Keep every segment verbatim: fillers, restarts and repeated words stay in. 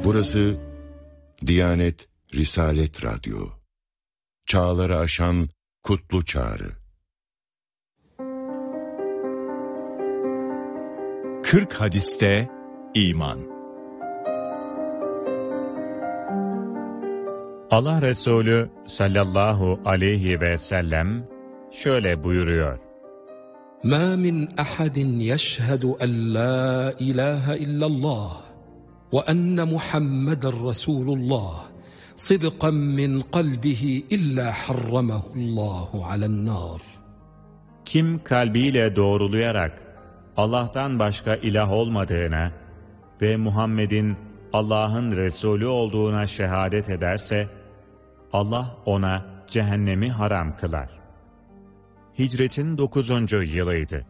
Burası Diyanet Risalet Radyo. Çağları aşan kutlu çağrı. Kırk hadiste iman. Allah Resulü sallallahu aleyhi ve sellem şöyle buyuruyor: مَا مِنْ أَحَدٍ يَشْهَدُ أَنْ لَا إِلَٰهَ إِلَّا اللّٰهِ وَأَنَّ مُحَمَّدًا رَسُولُ اللّٰهِ صِدْقًا مِنْ قَلْبِهِ إِلَّا حَرَّمَهُ اللّٰهُ عَلَى النَّارِ. Kim kalbiyle doğrulayarak Allah'tan başka ilah olmadığına ve Muhammed'in Allah'ın Resulü olduğuna şehadet ederse, Allah ona cehennemi haram kılar. Hicretin dokuzuncu yılıydı.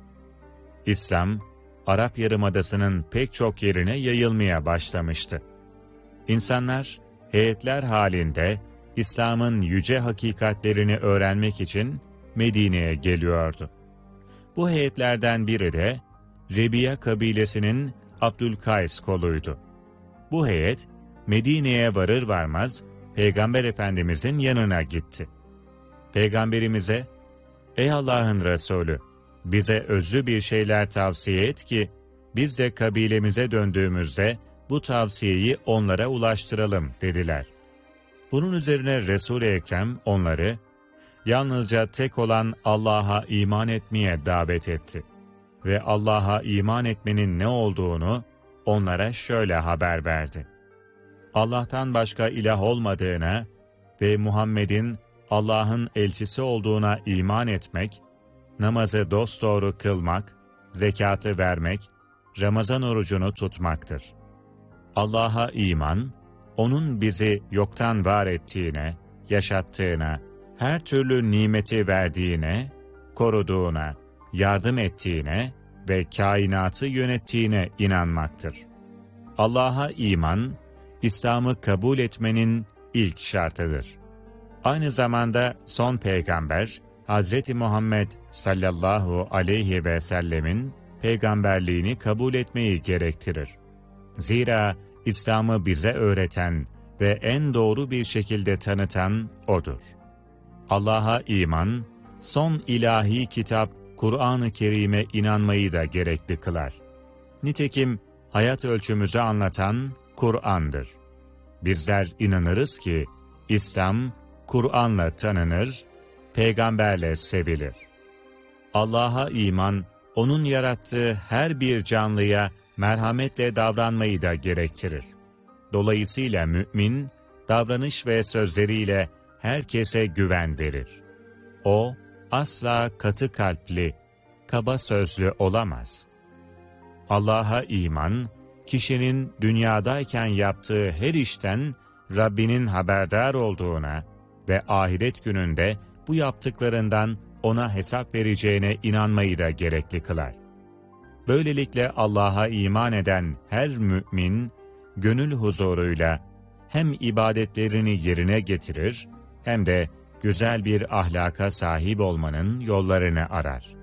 İslam, Arap Yarımadası'nın pek çok yerine yayılmaya başlamıştı. İnsanlar, heyetler halinde İslam'ın yüce hakikatlerini öğrenmek için Medine'ye geliyordu. Bu heyetlerden biri de Rebiya kabilesinin Abdülkays koluydu. Bu heyet, Medine'ye varır varmaz Peygamber Efendimizin yanına gitti. Peygamberimize, "Ey Allah'ın Resulü, bize özlü bir şeyler tavsiye et ki, biz de kabilemize döndüğümüzde bu tavsiyeyi onlara ulaştıralım," dediler. Bunun üzerine Resul-i Ekrem onları, yalnızca tek olan Allah'a iman etmeye davet etti. Ve Allah'a iman etmenin ne olduğunu onlara şöyle haber verdi: Allah'tan başka ilah olmadığına ve Muhammed'in Allah'ın elçisi olduğuna iman etmek, namazı dosdoğru kılmak, zekatı vermek, Ramazan orucunu tutmaktır. Allah'a iman, O'nun bizi yoktan var ettiğine, yaşattığına, her türlü nimeti verdiğine, koruduğuna, yardım ettiğine ve kainatı yönettiğine inanmaktır. Allah'a iman, İslam'ı kabul etmenin ilk şartıdır. Aynı zamanda son peygamber, Hazreti Muhammed sallallahu aleyhi ve sellemin peygamberliğini kabul etmeyi gerektirir. Zira İslam'ı bize öğreten ve en doğru bir şekilde tanıtan O'dur. Allah'a iman, son ilahi kitap Kur'an-ı Kerim'e inanmayı da gerekli kılar. Nitekim hayat ölçümüzü anlatan Kur'an'dır. Bizler inanırız ki İslam, Kur'an'la tanınır, peygamberle sevilir. Allah'a iman, O'nun yarattığı her bir canlıya merhametle davranmayı da gerektirir. Dolayısıyla mümin, davranış ve sözleriyle herkese güven verir. O, asla katı kalpli, kaba sözlü olamaz. Allah'a iman, kişinin dünyadayken yaptığı her işten Rabbinin haberdar olduğuna ve ahiret gününde bu yaptıklarından ona hesap vereceğine inanmayı da gerekli kılar. Böylelikle Allah'a iman eden her mümin, gönül huzuruyla hem ibadetlerini yerine getirir, hem de güzel bir ahlaka sahip olmanın yollarını arar.